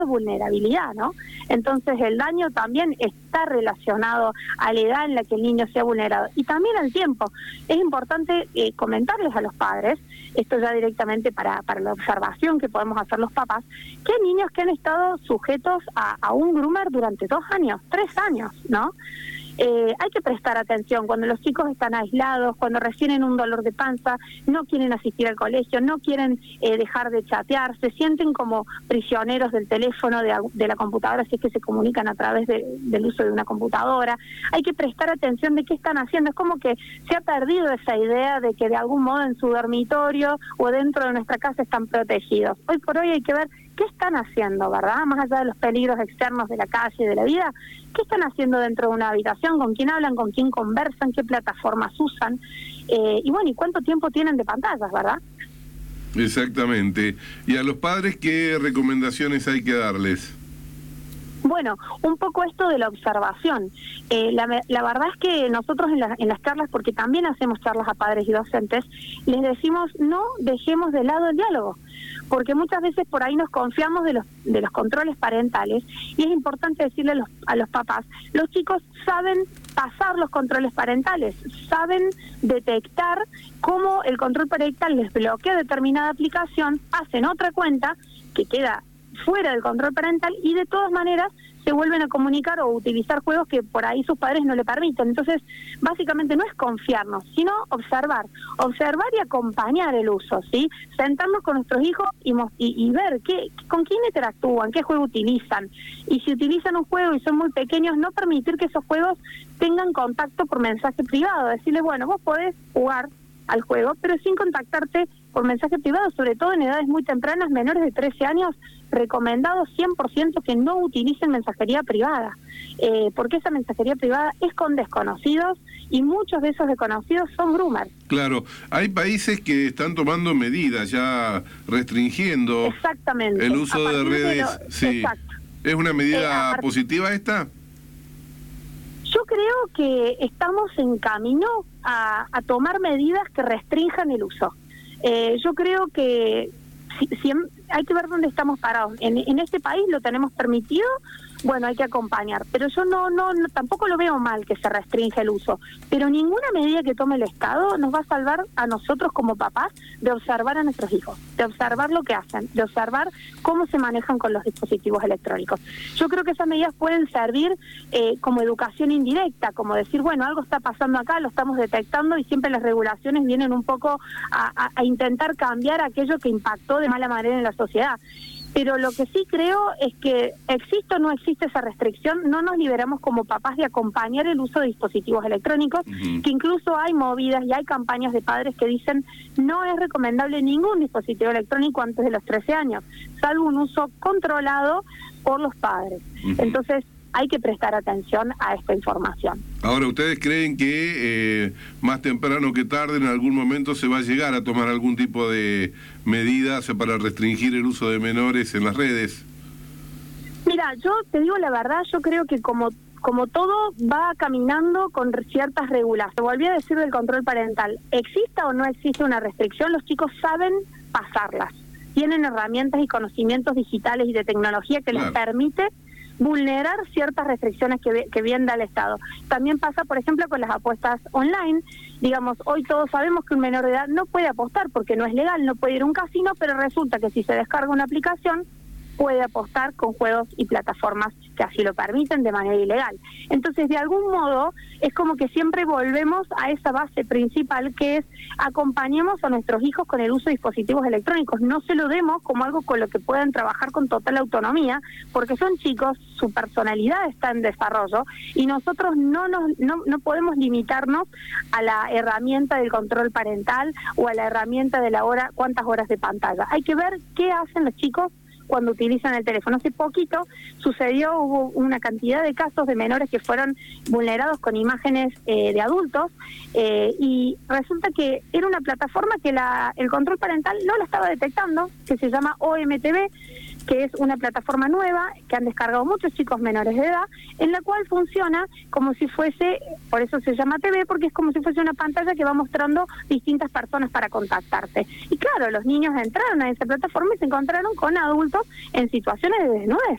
vulnerabilidad, ¿no? Entonces el daño también está relacionado a la edad en la que el niño sea vulnerado y también al tiempo. Es importante comentarles a los padres, esto ya directamente para la observación que podemos hacer los papás, que hay niños que han estado sujetos a un groomer durante 2 años, 3 años, ¿no? Hay que prestar atención cuando los chicos están aislados, cuando reciben un dolor de panza, no quieren asistir al colegio, no quieren dejar de chatear, se sienten como prisioneros del teléfono, de la computadora, si es que se comunican a través del uso de una computadora. Hay que prestar atención de qué están haciendo. Es como que se ha perdido esa idea de que de algún modo en su dormitorio o dentro de nuestra casa están protegidos. Hoy por hoy hay que ver qué están haciendo, ¿verdad? Más allá de los peligros externos de la calle y de la vida, ¿qué están haciendo dentro de una habitación? ¿Con quién hablan? ¿Con quién conversan? ¿Qué plataformas usan? Y bueno, ¿y cuánto tiempo tienen de pantallas, verdad? Exactamente. ¿Y a los padres qué recomendaciones hay que darles? Bueno, un poco esto de la observación. La verdad es que nosotros en las charlas, porque también hacemos charlas a padres y docentes, les decimos no dejemos de lado el diálogo, porque muchas veces por ahí nos confiamos de los controles parentales y es importante decirle a los papás, los chicos saben pasar los controles parentales, saben detectar cómo el control parental les bloquea determinada aplicación, hacen otra cuenta que queda fuera del control parental y de todas maneras se vuelven a comunicar o utilizar juegos que por ahí sus padres no le permiten. Entonces, básicamente no es confiarnos, sino observar y acompañar el uso, ¿sí? Sentarnos con nuestros hijos y ver con quién interactúan, qué juego utilizan. Y si utilizan un juego y son muy pequeños, no permitir que esos juegos tengan contacto por mensaje privado. Decirles, bueno, vos podés jugar al juego, pero sin contactarte por mensaje privado, sobre todo en edades muy tempranas, menores de 13 años, recomendado 100% que no utilicen mensajería privada, porque esa mensajería privada es con desconocidos y muchos de esos desconocidos son groomers. Claro, hay países que están tomando medidas ya restringiendo exactamente el uso de redes. Sí. Exacto. ¿Es una medida positiva esta? Yo creo que estamos en camino a tomar medidas que restrinjan el uso. Yo creo que si hay que ver dónde estamos parados. En este país lo tenemos permitido, bueno, hay que acompañar. Pero yo no tampoco lo veo mal que se restrinja el uso. Pero ninguna medida que tome el Estado nos va a salvar a nosotros como papás de observar a nuestros hijos, de observar lo que hacen, de observar cómo se manejan con los dispositivos electrónicos. Yo creo que esas medidas pueden servir como educación indirecta, como decir, bueno, algo está pasando acá, lo estamos detectando y siempre las regulaciones vienen un poco a intentar cambiar aquello que impactó de mala manera en la sociedad. Pero lo que sí creo es que existe o no existe esa restricción, no nos liberamos como papás de acompañar el uso de dispositivos electrónicos, que incluso hay movidas y hay campañas de padres que dicen no es recomendable ningún dispositivo electrónico antes de los 13 años, salvo un uso controlado por los padres. Entonces hay que prestar atención a esta información. Ahora, ¿ustedes creen que más temprano que tarde en algún momento se va a llegar a tomar algún tipo de medidas para restringir el uso de menores en las redes? Mira, yo te digo la verdad, yo creo que como todo va caminando con ciertas regulaciones. Te volví a decir del control parental. ¿Exista o no existe una restricción? Los chicos saben pasarlas. Tienen herramientas y conocimientos digitales y de tecnología que les permite vulnerar ciertas restricciones que bien da el Estado. También pasa, por ejemplo, con las apuestas online. Digamos, hoy todos sabemos que un menor de edad no puede apostar porque no es legal, no puede ir a un casino, pero resulta que si se descarga una aplicación, puede apostar con juegos y plataformas que así lo permiten de manera ilegal. Entonces, de algún modo, es como que siempre volvemos a esa base principal que es acompañemos a nuestros hijos con el uso de dispositivos electrónicos. No se lo demos como algo con lo que puedan trabajar con total autonomía, porque son chicos, su personalidad está en desarrollo y nosotros no podemos limitarnos a la herramienta del control parental o a la herramienta de la hora, cuántas horas de pantalla. Hay que ver qué hacen los chicos cuando utilizan el teléfono. Hace poquito hubo una cantidad de casos de menores que fueron vulnerados con imágenes de adultos y resulta que era una plataforma que el control parental no la estaba detectando, que se llama OMTV, que es una plataforma nueva que han descargado muchos chicos menores de edad, en la cual funciona como si fuese, por eso se llama TV, porque es como si fuese una pantalla que va mostrando distintas personas para contactarte. Y claro, los niños entraron a esa plataforma y se encontraron con adultos en situaciones de desnudez.